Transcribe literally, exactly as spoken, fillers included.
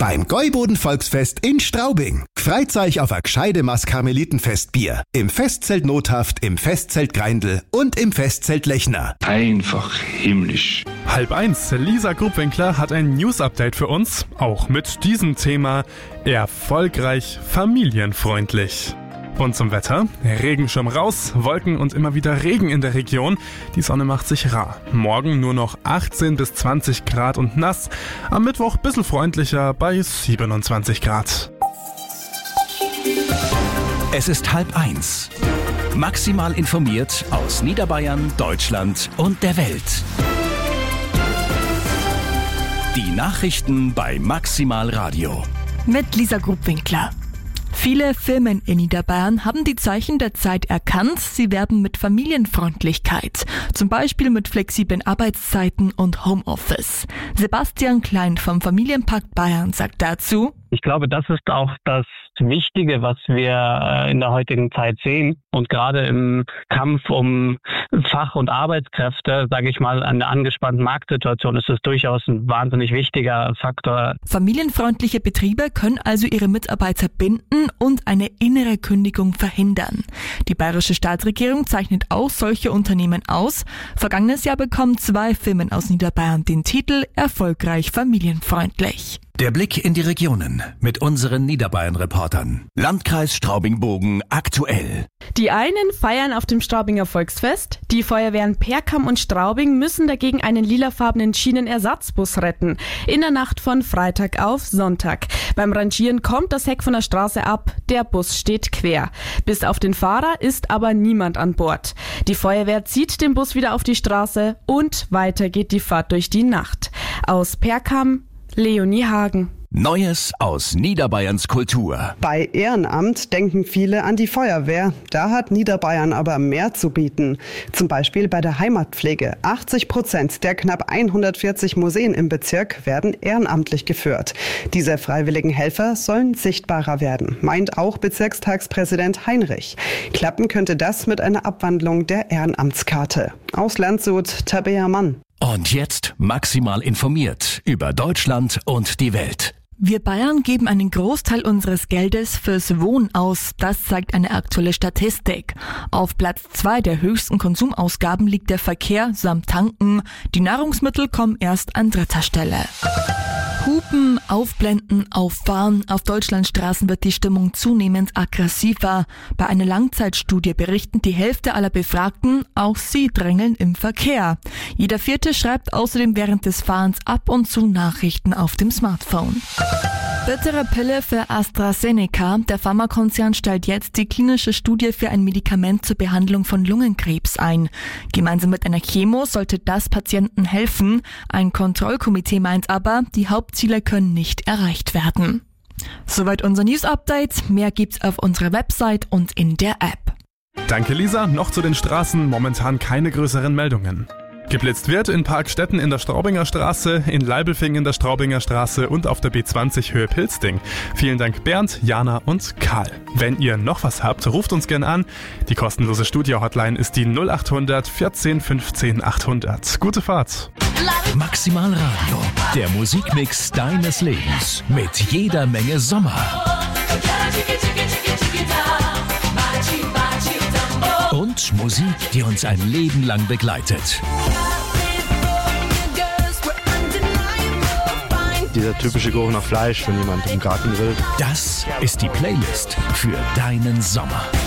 Beim Gäuboden Volksfest in Straubing. Freut euch auf ein gescheide Karmelitenfestbier. Im Festzelt Nothaft, im Festzelt Greindl und im Festzelt Lechner. Einfach himmlisch. Halb eins, Lisa Grubwinkler hat ein News-Update für uns. Auch mit diesem Thema erfolgreich familienfreundlich. Und zum Wetter. Regenschirm raus, Wolken und immer wieder Regen in der Region. Die Sonne macht sich rar. Morgen nur noch achtzehn bis zwanzig Grad und nass. Am Mittwoch bisschen freundlicher bei siebenundzwanzig Grad. Es ist halb eins. Maximal informiert aus Niederbayern, Deutschland und der Welt. Die Nachrichten bei Maximal Radio. Mit Lisa Grubwinkler. Viele Firmen in Niederbayern haben die Zeichen der Zeit erkannt. Sie werben mit Familienfreundlichkeit, zum Beispiel mit flexiblen Arbeitszeiten und Homeoffice. Sebastian Klein vom Familienpakt Bayern sagt dazu: Ich glaube, das ist auch das Wichtige, was wir in der heutigen Zeit sehen. Und gerade im Kampf um Fach- und Arbeitskräfte, sage ich mal, an der angespannten Marktsituation ist es durchaus ein wahnsinnig wichtiger Faktor. Familienfreundliche Betriebe können also ihre Mitarbeiter binden und eine innere Kündigung verhindern. Die bayerische Staatsregierung zeichnet auch solche Unternehmen aus. Vergangenes Jahr bekommen zwei Firmen aus Niederbayern den Titel Erfolgreich familienfreundlich. Der Blick in die Regionen mit unseren Niederbayern-Reportern. Landkreis Straubing-Bogen aktuell. Die einen feiern auf dem Straubinger Volksfest. Die Feuerwehren Perkam und Straubing müssen dagegen einen lilafarbenen Schienenersatzbus retten. In der Nacht von Freitag auf Sonntag. Beim Rangieren kommt das Heck von der Straße ab. Der Bus steht quer. Bis auf den Fahrer ist aber niemand an Bord. Die Feuerwehr zieht den Bus wieder auf die Straße und weiter geht die Fahrt durch die Nacht. Aus Perkam, Leonie Hagen. Neues aus Niederbayerns Kultur. Bei Ehrenamt denken viele an die Feuerwehr. Da hat Niederbayern aber mehr zu bieten. Zum Beispiel bei der Heimatpflege. achtzig Prozent der knapp hundertvierzig Museen im Bezirk werden ehrenamtlich geführt. Diese freiwilligen Helfer sollen sichtbarer werden, meint auch Bezirkstagspräsident Heinrich. Klappen könnte das mit einer Abwandlung der Ehrenamtskarte. Aus Landshut, Tabea Mann. Und jetzt maximal informiert über Deutschland und die Welt. Wir Bayern geben einen Großteil unseres Geldes fürs Wohnen aus. Das zeigt eine aktuelle Statistik. Auf Platz zwei der höchsten Konsumausgaben liegt der Verkehr samt Tanken. Die Nahrungsmittel kommen erst an dritter Stelle. Hupen, aufblenden, auffahren. Auf Deutschlands Straßen wird die Stimmung zunehmend aggressiver. Bei einer Langzeitstudie berichten die Hälfte aller Befragten, auch sie drängeln im Verkehr. Jeder Vierte schreibt außerdem während des Fahrens ab und zu Nachrichten auf dem Smartphone. Bittere Pille für AstraZeneca. Der Pharmakonzern stellt jetzt die klinische Studie für ein Medikament zur Behandlung von Lungenkrebs ein. Gemeinsam mit einer Chemo sollte das Patienten helfen. Ein Kontrollkomitee meint aber, die Hauptziele können nicht erreicht werden. Soweit unser News-Update. Mehr gibt's auf unserer Website und in der App. Danke Lisa. Noch zu den Straßen. Momentan keine größeren Meldungen. Geblitzt wird in Parkstetten in der Straubinger Straße, in Leibelfing in der Straubinger Straße und auf der B zwanzig Höhe Pilzding. Vielen Dank Bernd, Jana und Karl. Wenn ihr noch was habt, ruft uns gerne an. Die kostenlose Studio-Hotline ist die null acht hundert vierzehn fünfzehn achthundert. Gute Fahrt. Maximal Radio, der Musikmix deines Lebens mit jeder Menge Sommer. Und Musik, die uns ein Leben lang begleitet. Dieser typische Geruch nach Fleisch, wenn jemand im Garten grillt. Das ist die Playlist für deinen Sommer.